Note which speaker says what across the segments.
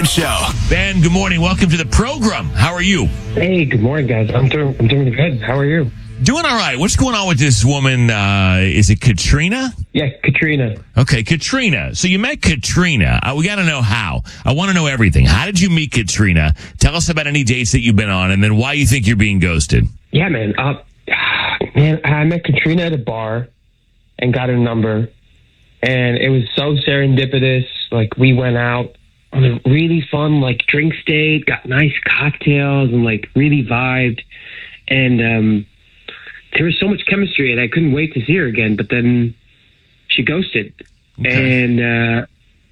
Speaker 1: Fred Show.
Speaker 2: Ben, good morning. Welcome to the program. How are you?
Speaker 3: Hey, good morning, guys. I'm doing good. How are you?
Speaker 2: Doing all right. What's going on with this woman? Is it Katrina?
Speaker 3: Yeah, Katrina.
Speaker 2: Okay, Katrina. So you met Katrina. We got to know how. I want to know everything. How did you meet Katrina? Tell us about any dates that you've been on, and then why you think you're being ghosted.
Speaker 3: Yeah, man. I met Katrina at a bar and got her number, and it was so serendipitous. Like, we went out on a really fun, drinks date, got nice cocktails, and, really vibed. And there was so much chemistry, and I couldn't wait to see her again. But then she ghosted. Okay. And,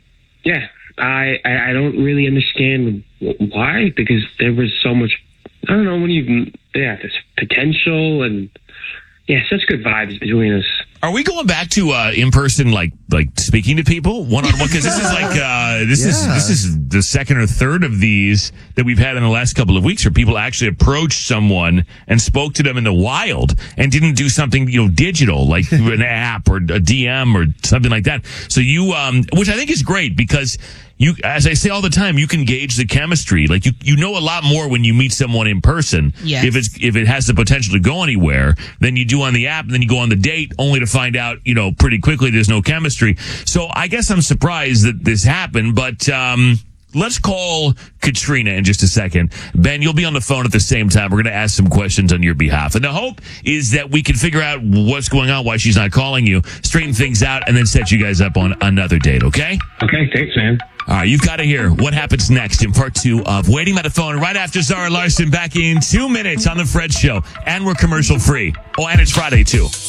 Speaker 3: I don't really understand why, because there was so much, I don't know, there's potential and, such good vibes between us.
Speaker 2: Are we going back to in person, like speaking to people one on one? Because this is this is the second or third of these that we've had in the last couple of weeks, where people actually approached someone and spoke to them in the wild and didn't do something digital like through an app or a DM or something like that. So you, which I think is great, because you, as I say all the time, you can gauge the chemistry. Like you know a lot more when you meet someone in person.
Speaker 4: Yes.
Speaker 2: If it has the potential to go anywhere, than you do on the app, and then you go on the date only to find out, pretty quickly there's no chemistry. So I guess I'm surprised that this happened, but let's call Katrina in just a second. Ben, you'll be on the phone at the same time. We're going to ask some questions on your behalf. And the hope is that we can figure out what's going on, why she's not calling you, straighten things out, and then set you guys up on another date, okay?
Speaker 3: Okay, thanks, man.
Speaker 2: All right, you've got to hear what happens next in part 2 of Waiting by the Phone, right after Zara Larson, back in 2 minutes on The Fred Show. And we're commercial free. Oh, and it's Friday, too.